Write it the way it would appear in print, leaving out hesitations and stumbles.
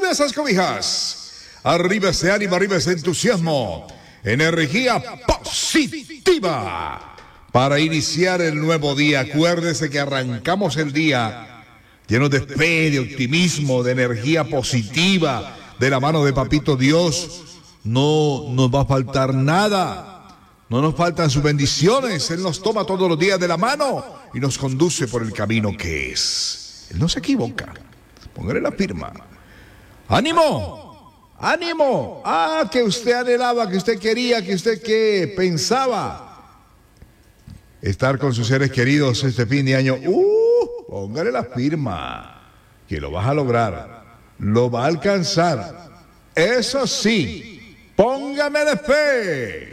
arriba esas cobijas, arriba ese ánimo, arriba ese entusiasmo, energía positiva para iniciar el nuevo día. Acuérdese que arrancamos el día llenos de fe, de optimismo, de energía positiva, de la mano de Papito Dios. No nos va a faltar nada, no nos faltan sus bendiciones. Él nos toma todos los días de la mano y nos conduce por el camino que es. Él no se equivoca. Póngale la firma. ¡Ánimo! ¡Ánimo! Ah, que usted anhelaba, que usted quería, que usted que pensaba estar con sus seres queridos este fin de año. Póngale la firma, que lo vas a lograr, lo va a alcanzar. Eso sí, póngame de fe.